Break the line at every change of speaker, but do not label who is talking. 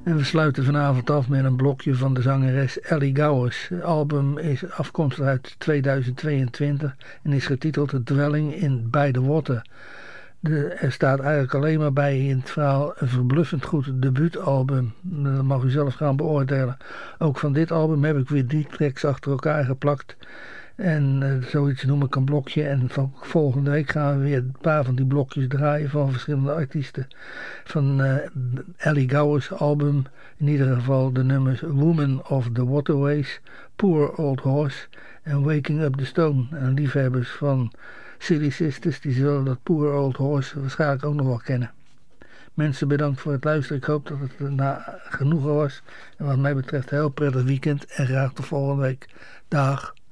En we sluiten vanavond af met een blokje van de zangeres Ellie Gowers. Het album is afkomstig uit 2022 en is getiteld Dwelling in By the Water. Er staat eigenlijk alleen maar bij in het verhaal een verbluffend goed debuutalbum. Dat mag u zelf gaan beoordelen. Ook van dit album heb ik weer 3 tracks achter elkaar geplakt. En zoiets noem ik een blokje. En van volgende week gaan we weer een paar van die blokjes draaien van verschillende artiesten. Van Ellie Gowers album. In ieder geval de nummers Woman of the Waterways, Poor Old Horse en Waking Up the Stone. En liefhebbers van Silly Sisters, die zullen dat Poor Old Horse waarschijnlijk ook nog wel kennen. Mensen, bedankt voor het luisteren. Ik hoop dat het genoegen was. En wat mij betreft een heel prettig weekend. En graag tot volgende week. Dag.